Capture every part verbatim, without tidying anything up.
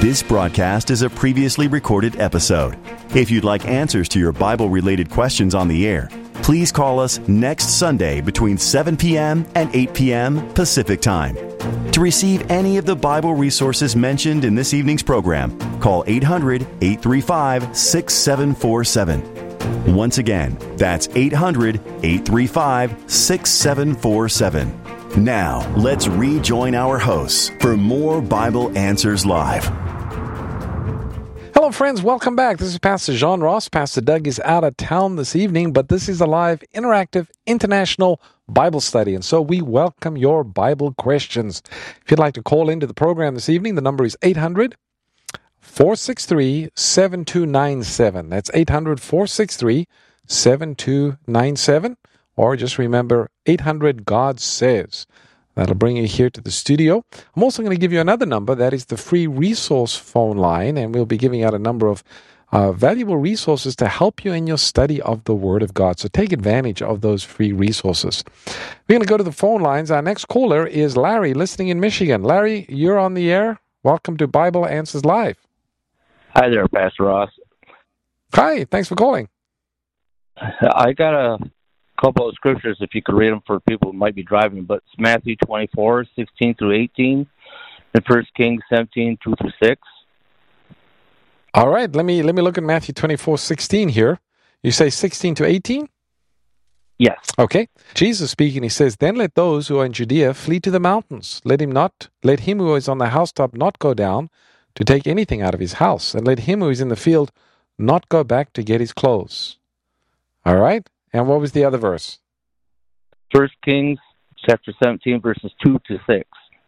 This broadcast is a previously recorded episode. If you'd like answers to your Bible-related questions on the air, please call us next Sunday between seven p.m. and eight p.m. Pacific Time. To receive any of the Bible resources mentioned in this evening's program, call eight hundred, eight three five, six seven four seven. Once again, that's eight hundred, eight three five, six seven four seven. Now, let's rejoin our hosts for more Bible Answers Live. Hello, friends. Welcome back. This is Pastor John Ross. Pastor Doug is out of town this evening, but this is a live, interactive, international Bible study, and so we welcome your Bible questions. If you'd like to call into the program this evening, the number is eight hundred, four six three, seven two nine seven. That's eight hundred, four six three, seven two nine seven. Or just remember, eight hundred, God Says. That'll bring you here to the studio. I'm also going to give you another number. That is the free resource phone line, and we'll be giving out a number of uh, valuable resources to help you in your study of the Word of God. So take advantage of those free resources. We're going to go to the phone lines. Our next caller is Larry, listening in Michigan. Larry, you're on the air. Welcome to Bible Answers Live. Hi there, Pastor Ross. Hi, thanks for calling. I got a couple of scriptures, if you could read them for people who might be driving, but it's Matthew twenty-four, sixteen through eighteen, and First Kings seventeen, two through six. All right, let me let me look at Matthew twenty-four, sixteen here. You say sixteen to eighteen? Yes. Okay. Jesus speaking, he says, "Then let those who are in Judea flee to the mountains. Let him not, let him who is on the housetop not go down to take anything out of his house, and let him who is in the field not go back to get his clothes." All right? And what was the other verse? First Kings chapter seventeen, verses two to six.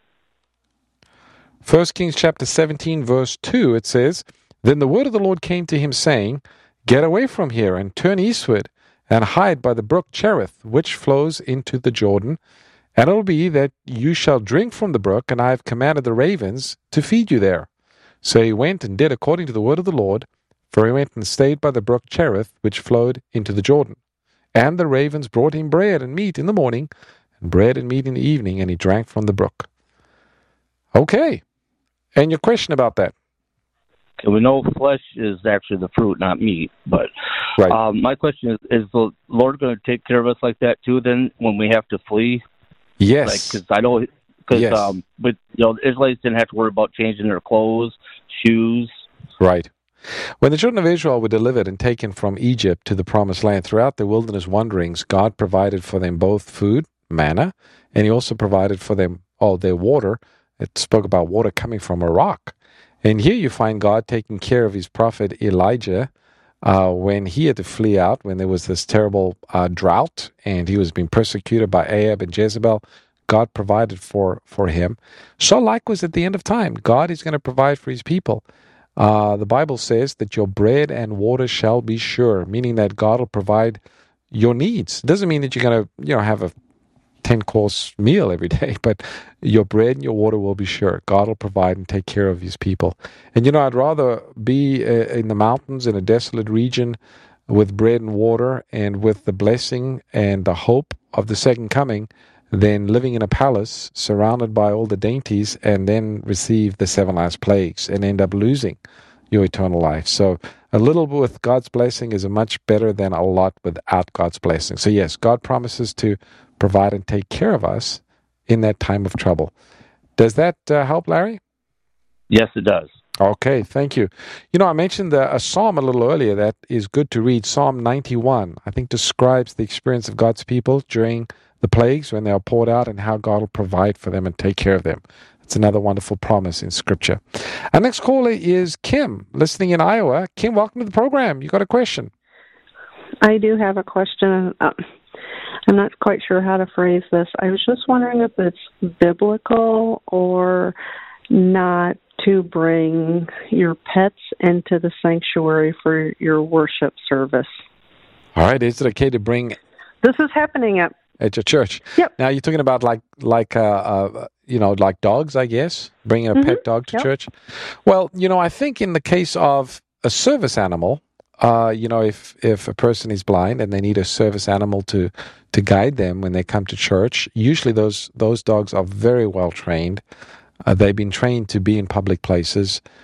First Kings chapter seventeen, verse two, it says, "Then the word of the Lord came to him, saying, Get away from here, and turn eastward, and hide by the brook Cherith, which flows into the Jordan. And it will be that you shall drink from the brook, and I have commanded the ravens to feed you there." So he went and did according to the word of the Lord, for he went and stayed by the brook Cherith, which flowed into the Jordan. And the ravens brought him bread and meat in the morning, and bread and meat in the evening, and he drank from the brook. Okay. And your question about that? Okay, we know flesh is actually the fruit, not meat. But right. um, my question is, is the Lord going to take care of us like that too then when we have to flee? Yes. Because like, I know, because yes. um, but, you know, the Israelites didn't have to worry about changing their clothes, shoes. Right. When the children of Israel were delivered and taken from Egypt to the promised land, throughout their wilderness wanderings, God provided for them both food, manna, and he also provided for them all their water. It spoke about water coming from a rock. And here you find God taking care of his prophet Elijah uh, when he had to flee out, when there was this terrible uh, drought, and he was being persecuted by Ahab and Jezebel. God provided for, for him. So likewise at the end of time, God is going to provide for his people. Uh, the Bible says that your bread and water shall be sure, meaning that God will provide your needs. It doesn't mean that you're going to, you know, have a ten-course meal every day, but your bread and your water will be sure. God will provide and take care of his people. And, you know, I'd rather be uh, in the mountains in a desolate region with bread and water and with the blessing and the hope of the second coming than living in a palace surrounded by all the dainties and then receive the seven last plagues and end up losing your eternal life. So a little with God's blessing is much better than a lot without God's blessing. So yes, God promises to provide and take care of us in that time of trouble. Does that uh, help, Larry? Yes, it does. Okay, thank you. You know, I mentioned the, a psalm a little earlier that is good to read. Psalm ninety-one, I think, describes the experience of God's people during the plagues when they are poured out and how God will provide for them and take care of them. It's another wonderful promise in Scripture. Our next caller is Kim, listening in Iowa. Kim, welcome to the program. You got a question? I do have a question. Uh, I'm not quite sure how to phrase this. I was just wondering if it's biblical or not to bring your pets into the sanctuary for your worship service. All right. Is it okay to bring... This is happening at... At your church? Yep. Now, you're talking about like, like uh, uh, you know, like dogs, I guess? Bringing a mm-hmm. pet dog to yep. church? Well, you know, I think in the case of a service animal, uh, you know, if, if a person is blind and they need a service animal to, to guide them when they come to church, usually those, those dogs are very well trained. Uh, they've been trained to be in public places.